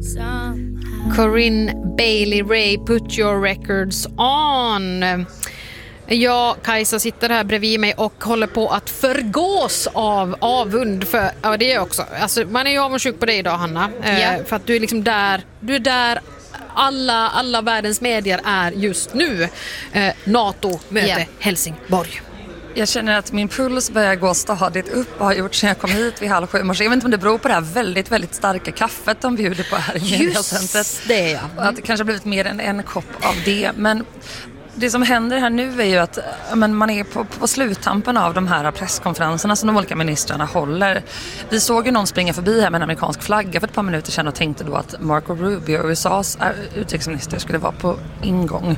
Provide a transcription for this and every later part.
Corinne Bailey Rae, Put Your Records On. Jag, Kajsa, sitter här bredvid mig och håller på att förgås av avund. För, ja, det är jag också. Alltså, man är ju avundsjuk på dig idag, Hanna. För att du är liksom där. Du är där alla världens medier är just nu. NATO möter Helsingborg. Jag känner att min puls börjar gå stadigt upp och har gjort sen jag kom hit vid 6:30 morse. Jag vet inte om det beror på det här väldigt, väldigt starka kaffet de bjuder på här i mediacentret. Det, ja. Att det kanske har blivit mer än en kopp av det. Men det som händer här nu är ju att man är på sluttampen av de här presskonferenserna som de olika ministrarna håller. Vi såg ju någon springa förbi här med en amerikansk flagga för ett par minuter sedan och tänkte då att Marco Rubio, USAs utrikesminister, skulle vara på ingång.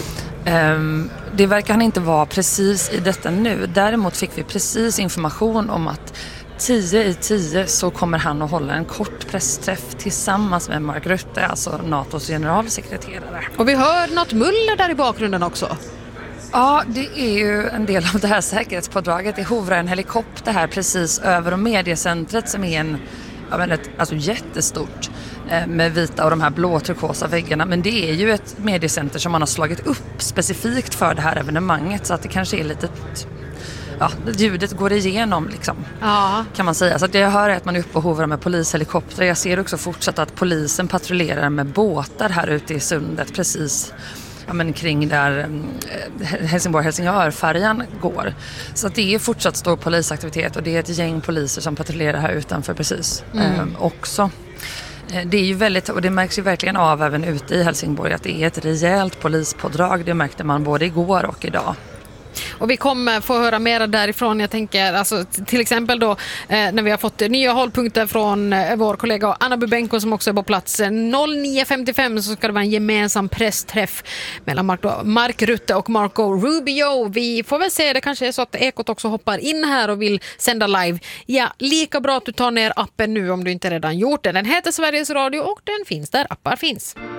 Det verkar han inte vara precis i detta nu. Däremot fick vi precis information om att 10:10 så kommer han att hålla en kort pressträff tillsammans med Mark Rutte, alltså NATOs generalsekreterare. Och vi hör något muller där i bakgrunden också. Ja, det är ju en del av det här säkerhetspådraget. Det hovrar en helikopter här precis över mediecentret som är ett jättestort med vita och de här blå turkosa väggarna. Men det är ju ett mediecenter som man har slagit upp specifikt för det här evenemanget, så att det kanske är lite... Ja, ljudet går igenom liksom, kan man säga. Så att jag hör att man är uppe och hovrar med polishelikopter. Jag ser också fortsatt att polisen patrullerar med båtar här ute i sundet precis kring där Helsingborg-Helsingör-färjan går. Så att det är fortsatt stor polisaktivitet och det är ett gäng poliser som patrullerar här utanför precis också. Det är ju väldigt, och det märks ju verkligen av även ute i Helsingborg, att det är ett rejält polispådrag. Det märkte man både igår och idag. Och vi kommer få höra mer därifrån. Jag tänker alltså, till exempel då när vi har fått nya hållpunkter från vår kollega Anna Bubenko som också är på plats. 09.55 så ska det vara en gemensam pressträff mellan Mark Rutte och Marco Rubio. Vi får väl se, det kanske är så att Ekot också hoppar in här och vill sända live. Ja, lika bra att du tar ner appen nu om du inte redan gjort det. Den heter Sveriges Radio och den finns där appar finns.